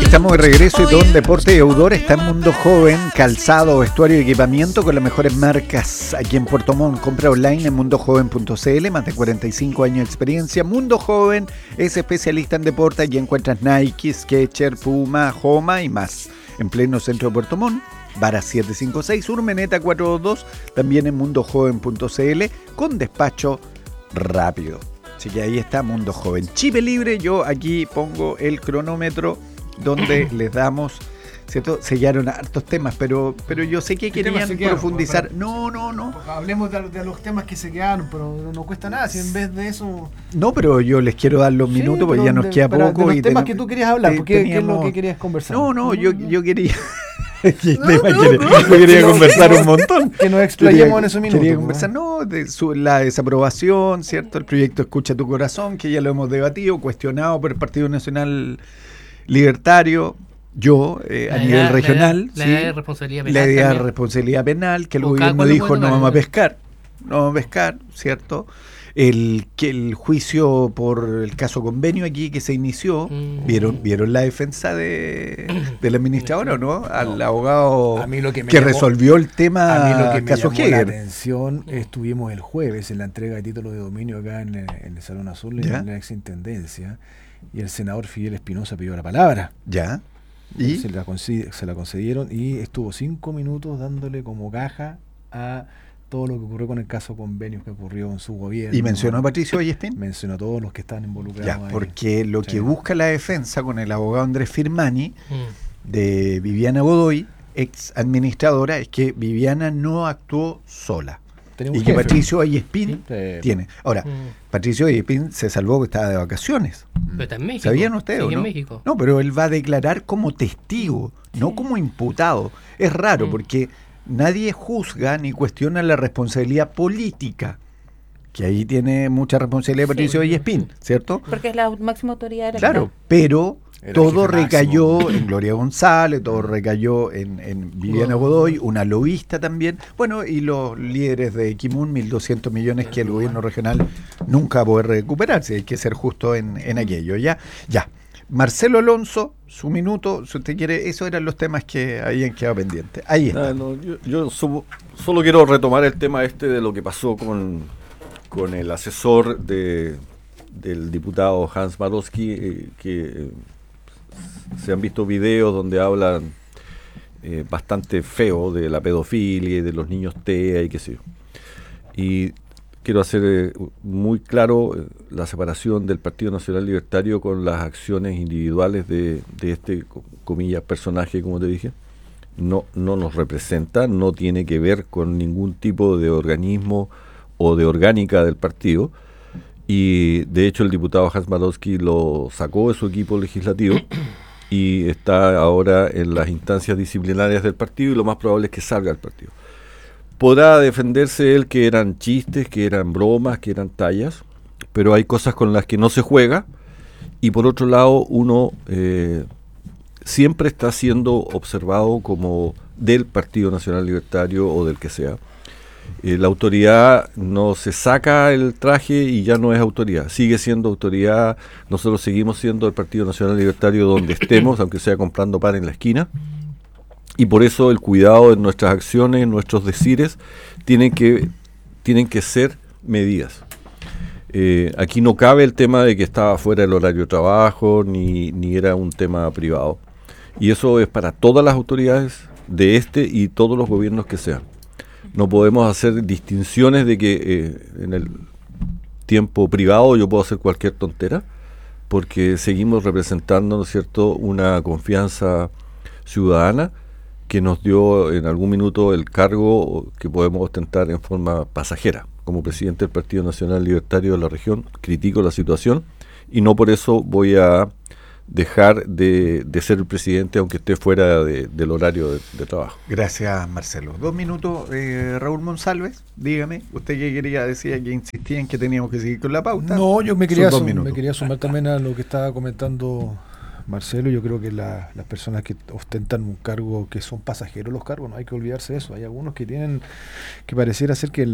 Estamos de regreso y Don Deporte y Outdoor está en Mundo Joven, calzado, vestuario y equipamiento con las mejores marcas aquí en Puerto Montt. Compra online en mundojoven.cl, más de 45 años de experiencia. Mundo Joven es especialista en deporte. Allí encuentras Nike, Skechers, Puma, Homa y más. En pleno centro de Puerto Montt, Vara 756, Urmeneta 422, también en mundojoven.cl con despacho rápido. Así que ahí está Mundo Joven. Chipe libre, yo aquí pongo el cronómetro donde les damos, ¿cierto? Sellaron hartos temas, pero yo sé que querían profundizar. No. Hablemos de los temas que se quedaron, pero no cuesta nada, si en vez de eso... No, pero yo les quiero dar los minutos porque ya nos queda poco. De los temas que tú querías hablar, porque ¿qué es lo que querías conversar? No, yo quería... Yo quería conversar un montón. Que nos explayemos en esos minutos. Quería conversar, de la desaprobación, ¿cierto? El proyecto Escucha tu Corazón, que ya lo hemos debatido, cuestionado por el Partido Nacional Libertario. Yo, a nivel regional, la idea de responsabilidad penal. La idea de responsabilidad penal, que el gobierno dijo no vamos a pescar, ¿cierto? El juicio por el caso convenio aquí que se inició, ¿vieron la defensa del administrador o no? Al abogado que resolvió el tema. A mí lo que me caso llamó Heger. la atención, estuvimos el jueves en la entrega de títulos de dominio acá en el Salón Azul, en la exintendencia, y el senador Fidel Espinosa pidió la palabra. ¿Ya? ¿Y? Se la concedieron y estuvo 5 minutos dándole como caja a todo lo que ocurrió con el caso convenios que ocurrió en su gobierno. ¿Y mencionó a Patricio Vallespín? Mencionó a todos los que están involucrados. Ya, porque lo que busca la defensa con el abogado Andrés Firmani de Viviana Godoy, ex administradora, es que Viviana no actuó sola. Y que Patricio Vallespín tiene. Ahora, Patricio Vallespín se salvó que estaba de vacaciones. Pero está en México. ¿Sabían ustedes o no? En México. No, pero él va a declarar como testigo, no como imputado. Es raro porque nadie juzga ni cuestiona la responsabilidad política, que ahí tiene mucha responsabilidad Patricio Vallespín, ¿cierto? Porque es la máxima autoridad de la Claro, pero todo recayó en Gloria González, todo recayó en Viviana Godoy, una lobista también, bueno, y los líderes de Kimun, 1.200 millones que el gobierno regional nunca va a poder recuperarse, hay que ser justo en aquello, ya. Marcelo Alonso, su minuto, si usted quiere, esos eran los temas que habían quedado pendientes. Ahí está. Yo solo quiero retomar el tema de lo que pasó con el asesor del diputado Hans Marowski, que se han visto videos donde hablan bastante feo de la pedofilia y de los niños TEA y qué sé yo. Y quiero hacer muy claro la separación del Partido Nacional Libertario con las acciones individuales de este, comillas, personaje, como te dije. No nos representa, no tiene que ver con ningún tipo de organismo o de orgánica del partido. Y de hecho el diputado Hans Marowski lo sacó de su equipo legislativo y está ahora en las instancias disciplinarias del partido y lo más probable es que salga del partido. Podrá defenderse él que eran chistes, que eran bromas, que eran tallas, pero hay cosas con las que no se juega y por otro lado uno siempre está siendo observado como del Partido Nacional Libertario o del que sea. La autoridad no se saca el traje y ya no es autoridad, sigue siendo autoridad. Nosotros seguimos siendo el Partido Nacional Libertario donde estemos, aunque sea comprando pan en la esquina. Y por eso el cuidado de nuestras acciones, nuestros decires, tienen que ser medidas. Aquí no cabe el tema de que estaba fuera del horario de trabajo, ni era un tema privado. Y eso es para todas las autoridades de este y todos los gobiernos que sean. No podemos hacer distinciones de que en el tiempo privado yo puedo hacer cualquier tontera, porque seguimos representando, ¿no es cierto?, una confianza ciudadana que nos dio en algún minuto el cargo que podemos ostentar en forma pasajera. Como presidente del Partido Nacional Libertario de la región, critico la situación y no por eso voy a dejar de ser el presidente aunque esté fuera del horario de trabajo. Gracias, Marcelo. 2 minutos, Raúl Monsalves, dígame, usted qué quería decir, que insistía en que teníamos que seguir con la pauta. No, yo me quería sumar también a lo que estaba comentando Marcelo. Yo creo que las personas que ostentan un cargo, que son pasajeros los cargos, no hay que olvidarse de eso. Hay algunos que tienen, que pareciera ser que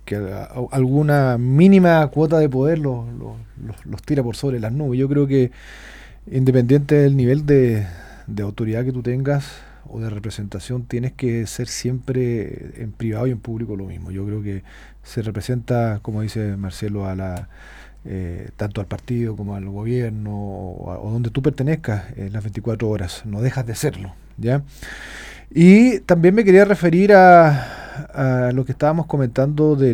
alguna mínima cuota de poder los tira por sobre las nubes. Yo creo que independiente del nivel de de autoridad que tú tengas o de representación, tienes que ser siempre en privado y en público lo mismo. Yo creo que se representa, como dice Marcelo, tanto al partido como al gobierno o donde tú pertenezcas en las 24 horas. No dejas de serlo, ¿ya? Y también me quería referir a lo que estábamos comentando de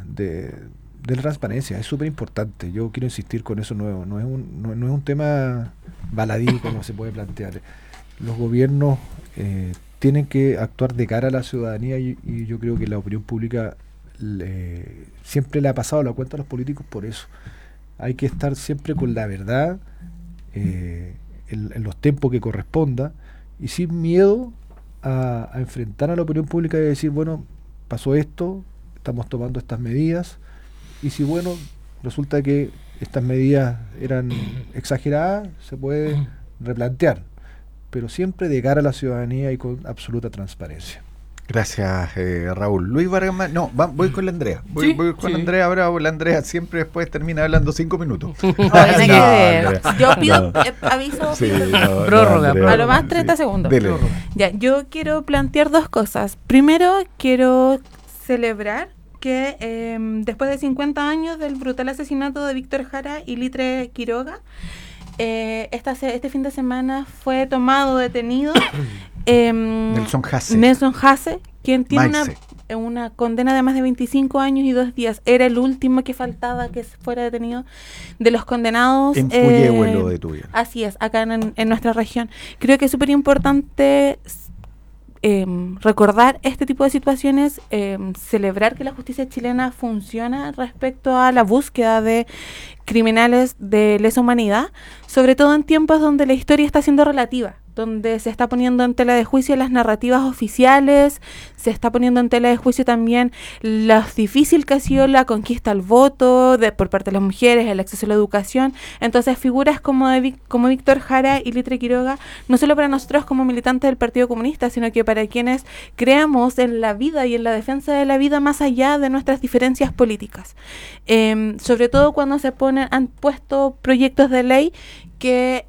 la transparencia. Es súper importante. Yo quiero insistir con eso. No es un tema baladí como se puede plantear. Los gobiernos tienen que actuar de cara a la ciudadanía y yo creo que la opinión pública siempre le ha pasado la cuenta a los políticos por eso. Hay que estar siempre con la verdad en los tiempos que corresponda y sin miedo a enfrentar a la opinión pública y decir, bueno, pasó esto, estamos tomando estas medidas, y si bueno, resulta que estas medidas eran exageradas, se puede replantear, pero siempre de cara a la ciudadanía y con absoluta transparencia. Gracias, Raúl. Luis Vargas, voy con la Andrea. Voy con la Andrea Bravo. La Andrea siempre después termina hablando 5 minutos. Yo pido aviso, prórroga, a lo más 30 segundos. Ya, yo quiero plantear 2 cosas. Primero, quiero celebrar que después de 50 años del brutal asesinato de Víctor Jara y Litre Quiroga, este fin de semana fue tomado detenido Nelson Hasse, quien tiene una condena de más de 25 años y 2 días. Era el último que faltaba que fuera detenido de los condenados. En Puyehue lo detuvieron. Así es, acá en nuestra región. Creo que es súper importante recordar este tipo de situaciones, celebrar que la justicia chilena funciona respecto a la búsqueda de criminales de lesa humanidad, sobre todo en tiempos donde la historia está siendo relativa, donde se está poniendo en tela de juicio las narrativas oficiales, se está poniendo en tela de juicio también lo difícil que ha sido la conquista al voto por parte de las mujeres, el acceso a la educación. Entonces figuras como Víctor Jara y Litre Quiroga, no solo para nosotros como militantes del Partido Comunista, sino que para quienes creamos en la vida y en la defensa de la vida más allá de nuestras diferencias políticas. Sobre todo cuando han puesto proyectos de ley que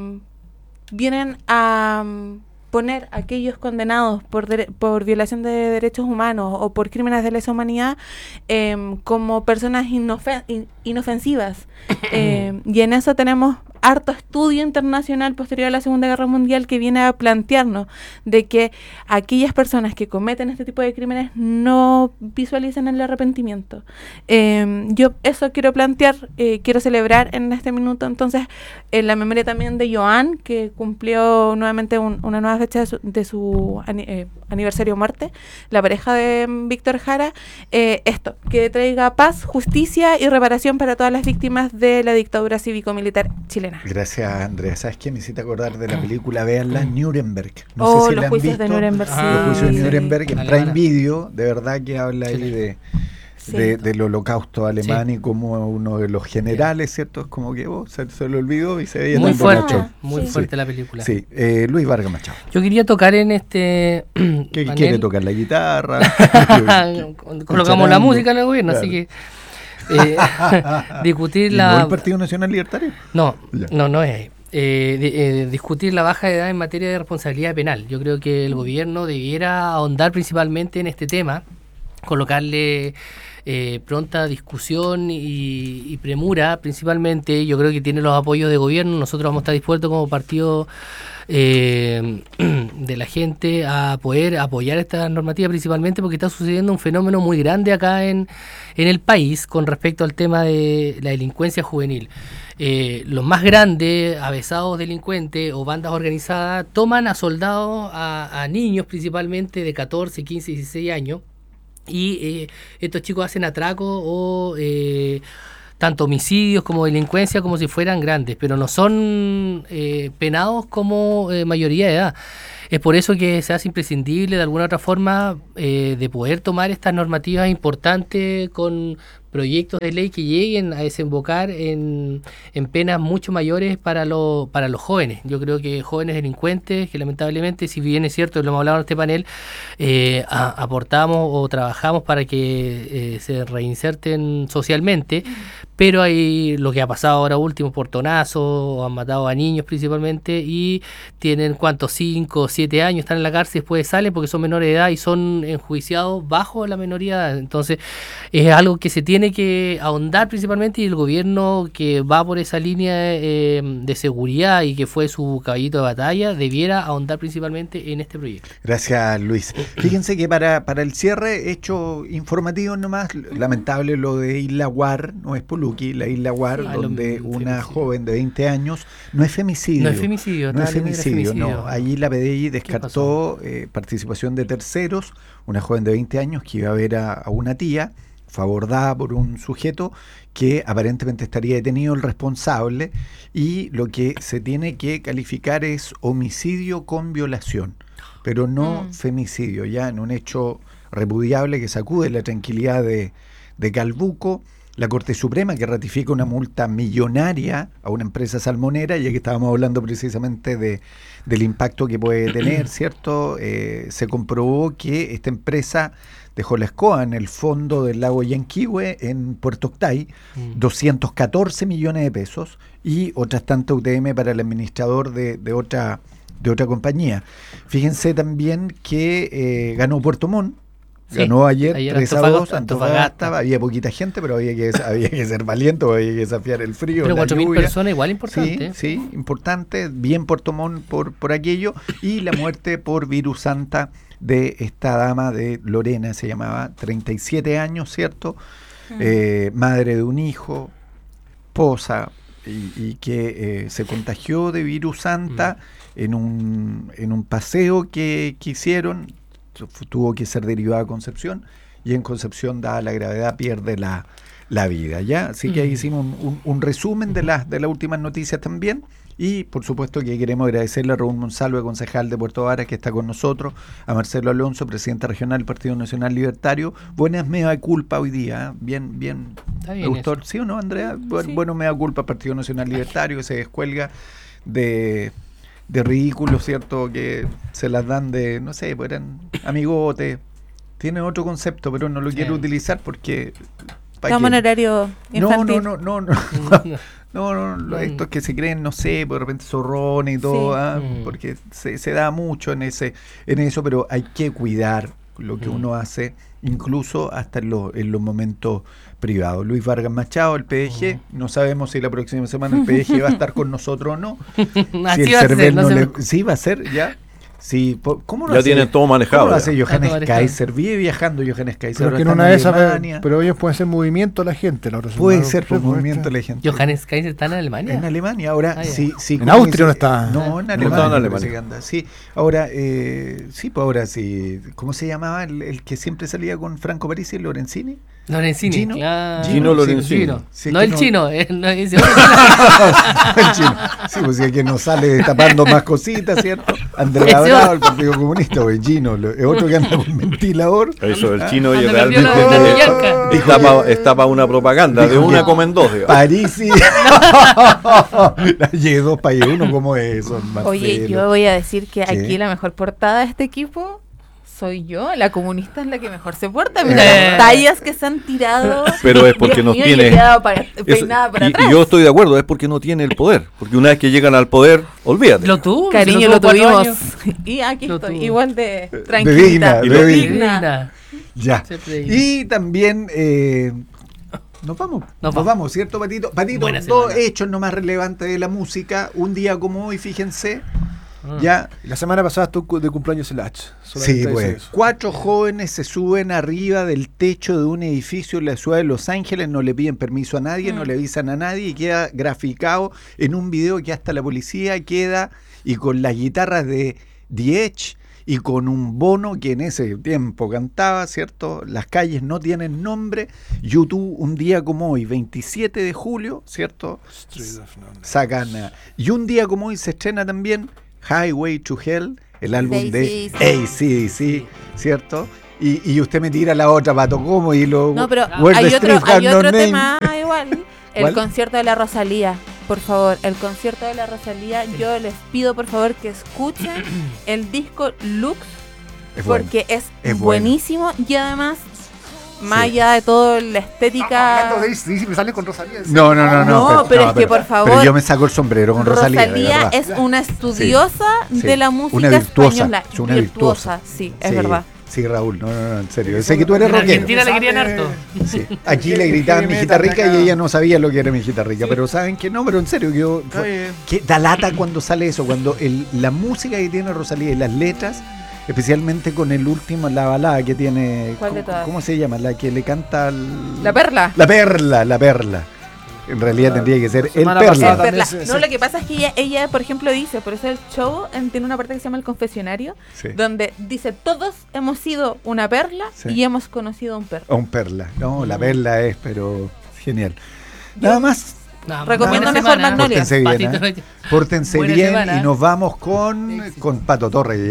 vienen a poner a aquellos condenados por violación de derechos humanos o por crímenes de lesa humanidad como personas inofensivas. Y en eso tenemos harto estudio internacional posterior a la Segunda Guerra Mundial que viene a plantearnos de que aquellas personas que cometen este tipo de crímenes no visualizan el arrepentimiento. Yo eso quiero plantear, quiero celebrar en este minuto entonces en la memoria también de Joan, que cumplió nuevamente una nueva fecha de su aniversario de muerte, la pareja de Víctor Jara, que traiga paz, justicia y reparación para todas las víctimas de la dictadura cívico-militar chilena. Gracias, Andrea. ¿Sabes qué? Me hiciste acordar de la película, véanla, Nuremberg. No sé si los juicios de Nuremberg. Los juicios de Nuremberg en Prime Video, de verdad que habla ahí del holocausto alemán y como uno de los generales, ¿cierto? Es como que se lo olvidó y se veía muy tan fuerte, borracho. muy fuerte la película. Sí, Luis Vargas Machado. Yo quería tocar en este ¿Qué quiere tocar? ¿La guitarra? Colocamos la música en el gobierno, claro. Así que discutir ¿No el Partido Nacional Libertario? No es discutir la baja de edad en materia de responsabilidad penal. Yo creo que el gobierno debiera ahondar principalmente en este tema, colocarle pronta discusión y premura principalmente. Yo creo que tiene los apoyos de gobierno. Nosotros vamos a estar dispuestos como partido de la gente a poder apoyar esta normativa, principalmente porque está sucediendo un fenómeno muy grande acá en el país con respecto al tema de la delincuencia juvenil. Los más grandes, avesados delincuentes o bandas organizadas, toman a soldados, a niños principalmente de 14, 15, 16 años, y estos chicos hacen atracos o tanto homicidios como delincuencia como si fueran grandes, pero no son penados como mayoría de edad. Es por eso que se hace imprescindible de alguna otra forma de poder tomar estas normativas importantes con proyectos de ley que lleguen a desembocar en penas mucho mayores para los jóvenes. Yo creo que jóvenes delincuentes que lamentablemente, si bien es cierto, lo hemos hablado en este panel, aportamos o trabajamos para que se reinserten socialmente, pero hay lo que ha pasado ahora último, portonazos, han matado a niños principalmente y tienen 5 o 7 años, están en la cárcel, después salen porque son menores de edad y son enjuiciados bajo la minoría de edad. Entonces es algo que se tiene que ahondar principalmente, y el gobierno que va por esa línea de seguridad y que fue su caballito de batalla debiera ahondar principalmente en este proyecto. Gracias, Luis. Fíjense que para el cierre, hecho informativo nomás, lamentable lo de Isla Guar, no es Puluqui, la Isla Guar, donde una joven de 20 años, no es femicidio. No es femicidio, no. Allí la PDI descartó participación de terceros, una joven de 20 años que iba a ver a una tía, fue abordada por un sujeto que aparentemente estaría detenido el responsable, y lo que se tiene que calificar es homicidio con violación, pero no femicidio, ya en un hecho repudiable que sacude la tranquilidad de Calbuco. La Corte Suprema, que ratifica una multa millonaria a una empresa salmonera, ya que estábamos hablando precisamente del impacto que puede tener, ¿cierto? Se comprobó que esta empresa dejó la escoba en el fondo del lago Yanquihue, en Puerto Octay, 214 millones de pesos, y otras tantas UTM para el administrador de otra compañía. Fíjense también que ganó Puerto Montt. Ganó ayer 3-2 Antofagasta. Había poquita gente, pero había que ser valiente, había que desafiar el frío. Pero 4.000 personas, igual importante. Sí, importante. Bien Puerto Montt por aquello. Y la muerte por virus santa de esta dama de Lorena, se llamaba, 37 años, ¿cierto? Madre de un hijo, esposa, y que se contagió de virus santa en un paseo que hicieron. Tuvo que ser derivada a Concepción, y en Concepción, dada la gravedad, pierde la vida, ¿ya? Así que ahí hicimos un resumen de las últimas noticias también, y por supuesto que queremos agradecerle a Raúl Monsalve, concejal de Puerto Varas, que está con nosotros, a Marcelo Alonso, presidente regional del Partido Nacional Libertario. Buenas mea culpa hoy día, bien, me gustó, eso. ¿Sí o no, Andrea? Sí. Bueno, mea culpa Partido Nacional Libertario, que se descuelga de ridículos, ¿cierto? Que se las dan de, no sé, pues eran amigotes. Tienen otro concepto, pero no lo quiero utilizar porque... Estamos en horario infantil. No, estos que se creen, no sé, de repente zorrones y todo, porque se da mucho en eso, pero hay que cuidar lo que uno hace, incluso hasta en los momentos privados. Luis Vargas Machado, el PDG, no sabemos si la próxima semana el PDG va a estar con nosotros o no. Si el CERVEL sí, va a ser, ya. Sí, ¿cómo lo ya hace? tienen todo manejado. ¿Cómo lo hace Johannes Kaiser? Vive viajando Johannes Kaiser. Pero que en una de esas, pero ellos pueden ser movimiento de la gente. Puede ser por movimiento de la gente. Johannes Kaiser está en Alemania. En Alemania, ahora sí. ¿En Austria no está? No, en Alemania. Sí, ahora, pues ahora sí. ¿Cómo se llamaba el que siempre salía con Franco Parisi, Lorenzini? Gino, claro. Gino Lorenzini. Sí, no el chino, no, el chino. Sí, pues es que nos sale destapando más cositas, ¿cierto? Andrea Bravo, el Partido Comunista, o el Gino, es otro que anda con ventilador. Eso, el chino y realmente está para una propaganda, de una comen dos. Parisi. Llegué 2 para uno, ¿cómo es eso, Marcelo? Oye, yo voy a decir que aquí la mejor portada de este equipo soy yo, la comunista es la que mejor se porta. Mira las tallas que se han tirado. Pero es porque no tiene. Peinada para atrás. Y yo estoy de acuerdo, es porque no tiene el poder. Porque una vez que llegan al poder, olvídate. Lo tuvo. Cariño, lo tuvimos. Y aquí estoy, igual de tranquila. Digna. Ya. Y también. Nos vamos, ¿cierto, Patito? Patito, dos hechos nomás relevantes de la música. Un día como hoy, fíjense. Ya. La semana pasada estuvo de cumpleaños el H. Sí, pues. 4 jóvenes se suben arriba del techo de un edificio en la ciudad de Los Ángeles, no le piden permiso a nadie, no le avisan a nadie, y queda graficado en un video que hasta la policía queda, y con las guitarras de The Edge y con un Bono que en ese tiempo cantaba, ¿cierto? Las calles no tienen nombre. YouTube, un día como hoy, 27 de julio, ¿cierto? Sacan. Y un día como hoy se estrena también Highway to Hell, el álbum de AC/DC, ¿cierto? y usted me tira la otra, Pato, ¿cómo? Y lo, No, pero Where hay the otro, Street Have No Name. tema igual. El ¿Cuál? concierto de la Rosalía. Por favor, el concierto de la Rosalía. Yo les pido, por favor, que escuchen el disco Lux. Es bueno. Porque es Es buenísimo. Y además, más Sí. allá de toda la estética... sí, me sale con Rosalía. No, No, pero es que, por favor, Pero yo me saco el sombrero con Rosalía. de Rosalía verdad. es una estudiosa Sí, de la una música virtuosa, española. es una virtuosa. Sí, es Sí, verdad. Sí, Raúl, no, en serio. Sé que tú eres En rockero. Argentina le querían harto. Sí. Aquí le gritaban mijita rica y ella no sabía lo que era mijita rica. Pero saben que no, pero en serio, que da lata cuando sale eso, cuando la música que tiene Rosalía y las letras, especialmente con el último, la balada que tiene. ¿Cuál de todas? ¿Cómo se llama? La que le canta La Perla. La Perla. En realidad tendría que ser el semana Perla. pasada Perla. también No, lo que pasa es que ella, por ejemplo, dice, por eso el show tiene una parte que se llama El Confesionario, Sí. donde dice, todos hemos sido una perla Sí. y hemos conocido a un perro. A un Perla. No, la Perla es, pero genial. Nada más. No, Recomiendo buena mejor semana. Magnolia. Pórtense bien, Patito, Pórtense buena bien semana. y nos vamos con Pato Torres.